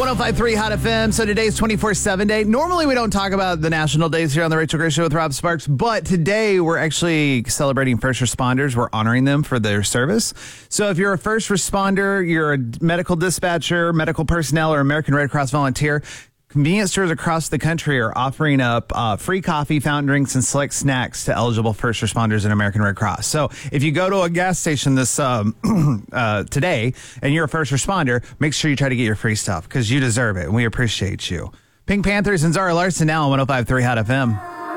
105.3 Hot FM. So today's 24/7 day. Normally we don't talk about the national days here on the Rachel Gray Show with Rob Sparks, but today we're actually celebrating first responders. We're honoring them for their service. So if you're a first responder, you're a medical dispatcher, medical personnel, or American Red Cross volunteer, convenience stores across the country are offering up free coffee, fountain drinks, and select snacks to eligible first responders in American Red Cross. So if you go to a gas station this today and you're a first responder, make sure you try to get your free stuff because you deserve it, and we appreciate you. Pink Panthers and Zara Larson now on 105.3 Hot FM.